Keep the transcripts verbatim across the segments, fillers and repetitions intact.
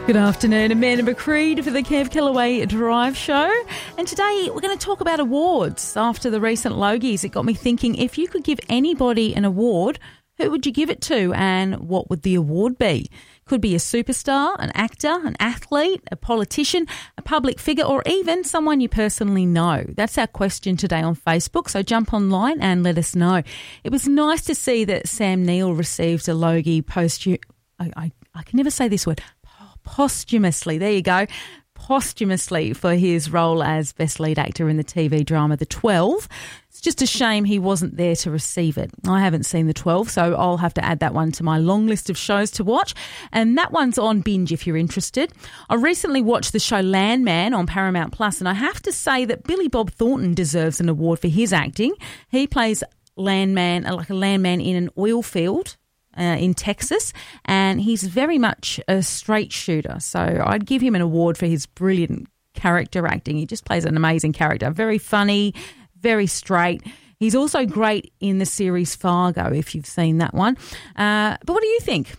Good afternoon, Amanda McCreed for the Kev Kellaway Drive Show. And today we're going to talk about awards. After the recent Logies, it got me thinking, if you could give anybody an award, who would you give it to and what would the award be? Could be a superstar, an actor, an athlete, a politician, a public figure, or even someone you personally know. That's our question today on Facebook, so jump online and let us know. It was nice to see that Sam Neill received a Logie post... I, I, I can never say this word... posthumously, there you go, posthumously for his role as Best Lead Actor in the T V drama The twelve. It's just a shame he wasn't there to receive it. I haven't seen The twelve, so I'll have to add that one to my long list of shows to watch, and that one's on binge if you're interested. I recently watched the show Landman on Paramount Plus, and I have to say that Billy Bob Thornton deserves an award for his acting. He plays landman, like a landman in an oil field Uh, in Texas, and he's very much a straight shooter. So I'd give him an award for his brilliant character acting. He just plays an amazing character. Very funny, very straight. He's also great in the series Fargo, if you've seen that one. Uh, but what do you think?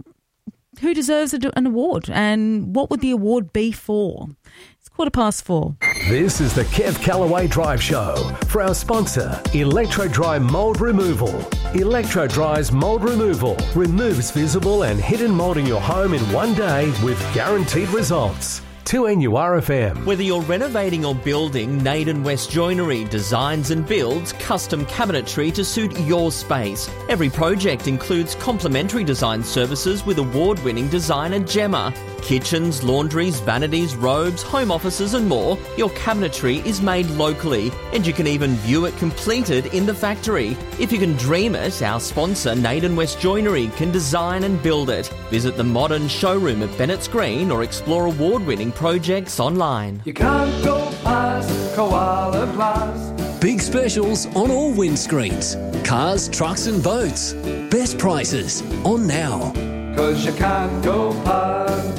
Who deserves a, an award, and what would the award be for? It's quarter past four. This is the Kev Kellaway Drive Show for our sponsor, Electro Dry Mold Removal. Electro Dry's mold removal removes visible and hidden mold in your home in one day with guaranteed results. two N U R F M. Whether you're renovating or building, Naden West Joinery designs and builds custom cabinetry to suit your space. Every project includes complimentary design services with award-winning designer Gemma. Kitchens, laundries, vanities, robes, home offices and more. Your cabinetry is made locally, and you can even view it completed in the factory. If you can dream it, our sponsor Naden West Joinery can design and build it. Visit the modern showroom at Bennett's Green or explore award-winning projects online. You can't go past Koala Glass. Big specials on all windscreens. Cars, trucks and boats. Best prices on now. Cause you can't go past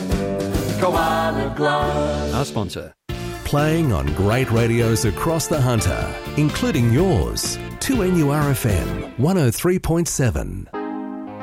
Koala Glass. Our sponsor. Playing on great radios across the Hunter, including yours. two N U R F M one oh three point seven.